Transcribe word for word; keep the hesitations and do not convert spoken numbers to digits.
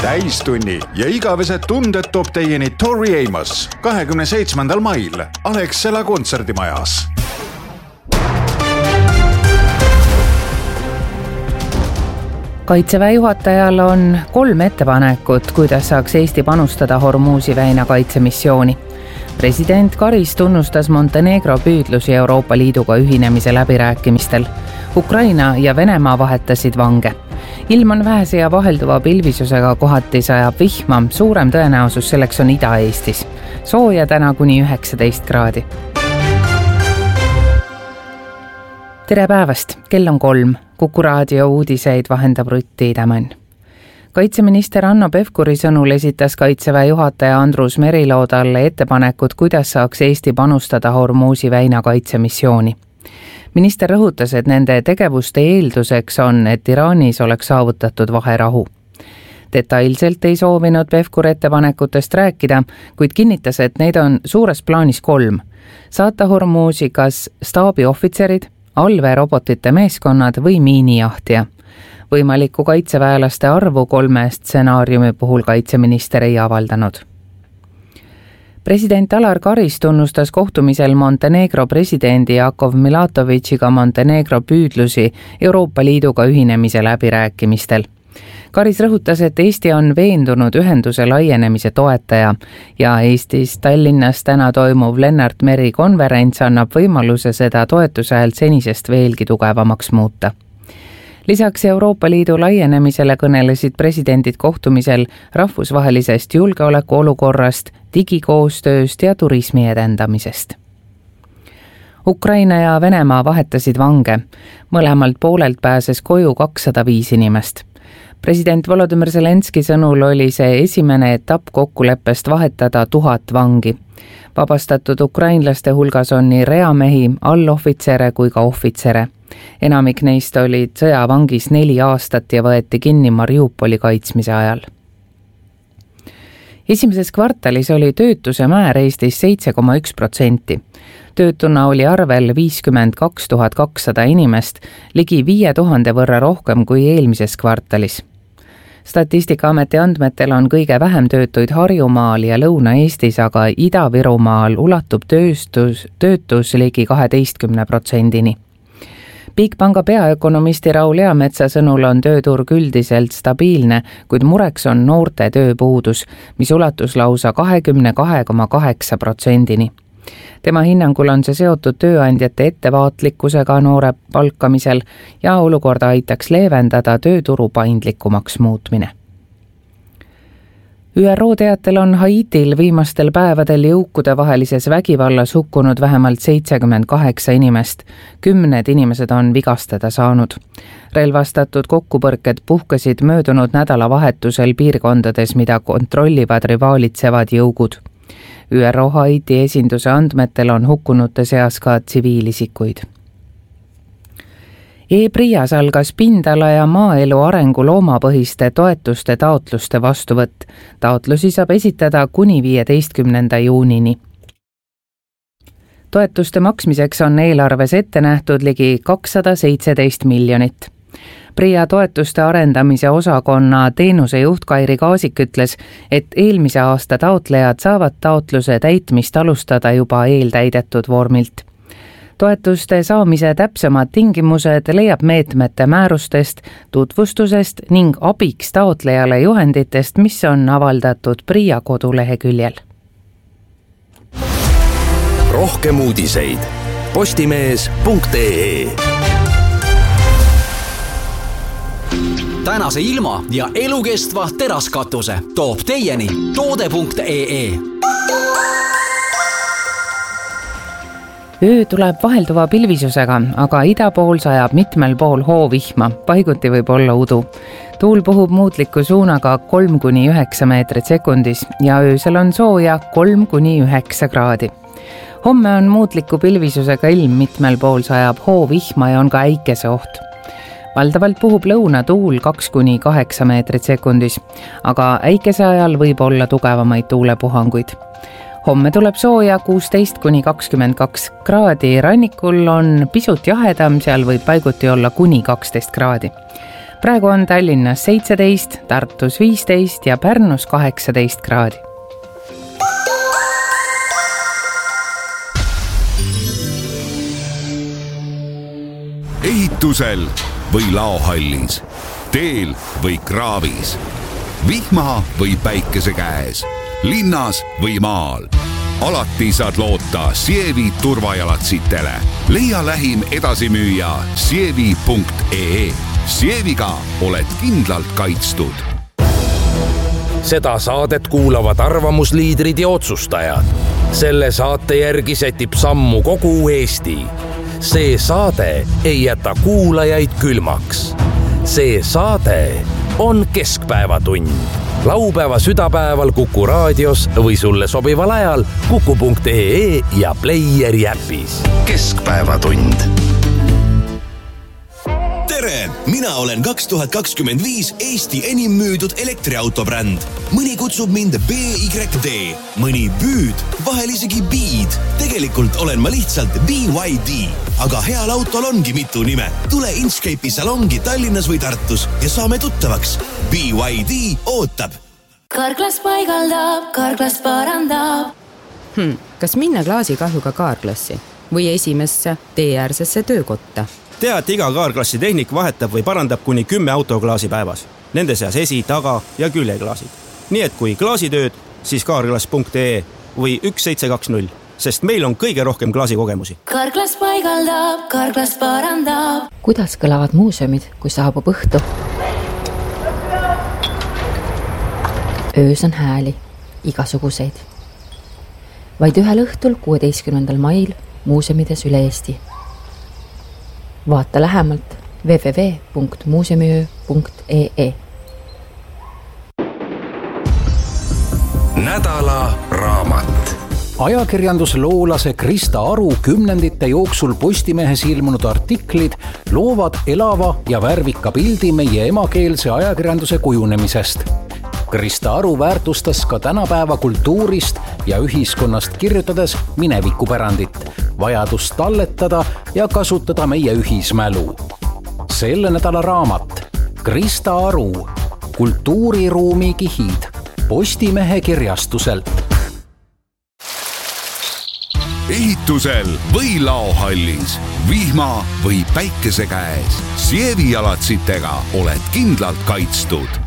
täistunni ja igavesed tunded toob teieni Tori Amos kahekümne seitsmendal mail Alexela kontserdimajas. Kaitseväe juhatajal on kolm ettepanekut, kuidas saaks Eesti panustada Hormuzi väina kaitsemissiooni. President Karis tunnustas Montenegro püüdlusi Euroopa Liiduga ühinemise läbirääkimistel. Ukraina ja Venemaa vahetasid vange. Ilm on vähese ja vahelduva pilvisusega, kohati sajab vihma, suurem tõenäosus selleks on Ida-Eestis. Sooja täna kuni üheksateist kraadi. Tere päevast, kell on kolm. Kuku raadio uudiseid vahendab Rutti Idamann. Kaitseminister Hanno Pevkuri sõnul esitas Kaitseväe juhataja Andrus Merilo talle ettepanekud, kuidas saaks Eesti panustada Hormuzi väina kaitsemissiooni. Minister rõhutas, et nende tegevuste eelduseks on, et Iraanis oleks saavutatud vaherahu. Detailselt ei soovinud Pevkur ettepanekutest rääkida, kuid kinnitas, et neid on suures plaanis kolm. Saata Hormuzi kas staabiohvitserid, allveerobotite meeskonnad või miinijahtija. Võimaliku kaitseväelaste arvu kolme stsenaariumi puhul kaitseminister ei avaldanud. President Alar Karis tunnustas kohtumisel Montenegro presidendi Jakov Milatovitšiga Montenegro püüdlusi Euroopa Liiduga ühinemise läbirääkimistel. Karis rõhutas, et Eesti on veendunud ühenduse laienemise toetaja ja Eestis Tallinnas täna toimuv Lennart Meri konverents annab võimaluse seda toetuse häält senisest veelgi tugevamaks muuta. Lisaks Euroopa Liidu laienemisele kõnelesid presidendid kohtumisel rahvusvahelisest julgeolekuolukorrast, digikoostööst ja turismi edendamisest. Ukraina ja Venemaa vahetasid vange. Mõlemalt poolelt pääses koju kakssada viis inimest. President Volodymyr Zelenski sõnul oli see esimene etapp kokkuleppest vahetada tuhat vangi. Vabastatud ukrainlaste hulgas on nii reamehi, allohvitsere kui ka ohvitsere. Enamik neist olid sõjavangis neli aastat ja võeti kinni Mariupoli kaitsmise ajal. Esimeses kvartalis oli töötuse määr Eestis seitse koma üks protsenti. Töötuna oli arvel viiskümmend kaks tuhat kakssada inimest, ligi viie tuhande võrra rohkem kui eelmises kvartalis. Statistikaameti andmetel on kõige vähem töötuid Harjumaal ja Lõuna-Eestis, aga Ida-Virumaal ulatub tööstus, töötus ligi kaheteistkümne protsendini. Bigpanga peaökonomisti Raul Eametsa sõnul on tööturg üldiselt stabiilne, kuid mureks on noorte tööpuudus, mis ulatus lausa kahekümne kahe koma kaheksa protsendini. Tema hinnangul on see seotud tööandjate ettevaatlikkusega noore palkamisel ja olukorda aitaks leevendada tööturu paindlikumaks muutmine. Ü R O teatel on Haitil viimastel päevadel jõukude vahelises vägivallas hukkunud vähemalt seitsekümmend kaheksa inimest. Kümned inimesed on vigastada saanud. Relvastatud kokkupõrked puhkesid möödunud nädalavahetusel piirkondades, mida kontrollivad rivaalitsevad jõugud. Ü R O Haiti esinduse andmetel on hukkunute seas ka tsiviilisikuid. E-Prias algas pindala ja maaelu arengu loomapõhiste toetuste taotluste vastuvõtt. Taotlusi saab esitada kuni viieteistkümnenda juunini. Toetuste maksmiseks on eelarves ette nähtud ligi kakssada seitseteist miljonit. Pria toetuste arendamise osakonna teenusejuht Kairi Kaasik ütles, et eelmise aasta taotlejad saavad taotluse täitmist alustada juba eeltäidetud vormilt. Toetuste saamise täpsemad tingimused leiab meetmete määrustest, tutvustusest ning abiks taotlejale juhenditest, mis on avaldatud Pria koduleheküljel. Rohkem uudiseid postimees punkt ee. Tänase ilma ja elukestva teraskatuse toob teieni toode punkt ee. Öö tuleb vahelduva pilvisusega, aga ida pool sajab mitmel pool hoovihma, paiguti võib olla udu. Tuul puhub muutliku suunaga kolm kuni üheksa meetrit sekundis ja öösel on sooja kolm kuni üheksa kraadi. Homme on muutliku pilvisusega ilm, mitmel pool sajab hoovihma ja on ka äikese oht. Valdavalt puhub lõuna tuul kaks kuni kaheksa meetrit sekundis, aga äikese ajal võib olla tugevamaid tuulepuhanguid. Homme tuleb sooja kuusteist kuni kakskümmend kaks kraadi, rannikul on pisut jahedam, seal võib paiguti olla kuni kaksteist kraadi. praegu on Tallinnas seitseteist, Tartus viisteist ja Pärnus kaheksateist kraadi. Ehitusel või laohallis, teel või kraavis, vihma või päikese käes, linnas või maal. Alati saad loota Sievi turvajalatsitele. Leia lähim edasimüüja sievi punkt ee. Sieviga oled kindlalt kaitstud. Seda saadet kuulavad arvamusliidrid ja otsustajad. Selle saate järgi sätib sammu kogu Eesti. See saade ei jäta kuulajaid külmaks. See saade on Keskpäevatund. Laupäeva südapäeval Kuku raadios või sulle sobival ajal kuku punkt ee ja Playeri äpis. Keskpäevatund. Tere! Mina olen kaks tuhat kakskümmend viis Eesti enim müüdud elektriautobränd. Mõni kutsub mind B Y D, mõni Büüd, vahel isegi Beed. Tegelikult olen ma lihtsalt B Y D. Aga heal autol ongi mitu nime. Tule Inchcape'i salongi Tallinnas või Tartus ja saame tuttavaks. B Y D ootab. Kaarglas paigaldab, kaarglas parandab. Hmm, kas minna klaasikahjuga kaarglassi või esimesse teeäärsesse töökotta? Tea, et iga kaarglassi tehnik vahetab või parandab kuni kümme autoklaasi päevas. Nende seas esi, taga ja küljeklaasid. Nii et kui klaasitööd, siis kaarglas punkt ee või üks seitse kaks null, sest meil on kõige rohkem klaasikogemusi. Kaarglas paigaldab, kaarglas parandab. Kuidas kõlavad muuseumid, kui saabub õhtu? Öös on hääli, igasuguseid. Vaid ühel õhtul kuueteistkümnendal mail muuseumides üle Eesti. Vaata lähemalt w w w punkt muuseumiöö punkt ee. Nädala raamat. Ajakirjandusloolase Krista Aru kümnendite jooksul Postimehes ilmunud artiklid loovad elava ja värvika pildi meie emakeelse ajakirjanduse kujunemisest. Krista Aru väärtustas ka tänapäeva kultuurist ja ühiskonnast kirjutades minevikupärandit, vajadust talletada ja kasutada meie ühismälu. Selle nädala raamat Krista Aru, kultuuriruumi kihid, Postimehe kirjastuselt. Ehitusel või laohallis, vihma või päikese käes, Sievi jalatsitega oled kindlalt kaitstud.